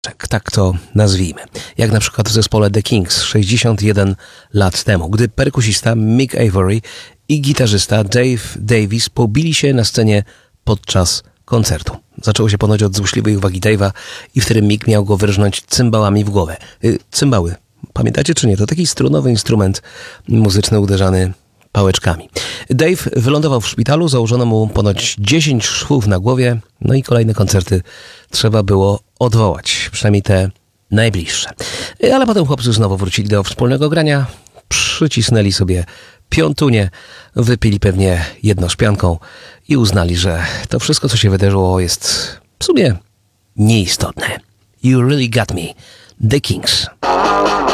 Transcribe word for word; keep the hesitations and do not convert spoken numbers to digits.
tak to nazwijmy. Jak na przykład w zespole The Kings sześćdziesiąt jeden lat temu, gdy perkusista Mick Avory i gitarzysta Dave Davies pobili się na scenie podczas koncertu. Zaczęło się ponoć od złośliwej uwagi Dave'a i wtedy Mick miał go wyrżnąć cymbałami w głowę. Y, cymbały. Pamiętacie czy nie? To taki strunowy instrument muzyczny uderzany pałeczkami. Dave wylądował w szpitalu, założono mu ponoć dziesięć szwów na głowie, no i kolejne koncerty trzeba było odwołać, przynajmniej te najbliższe. Ale potem chłopcy znowu wrócili do wspólnego grania, przycisnęli sobie piątunie, wypili pewnie jedno szpianką i uznali, że to wszystko, co się wydarzyło, jest w sumie nieistotne. You really got me. The Kings.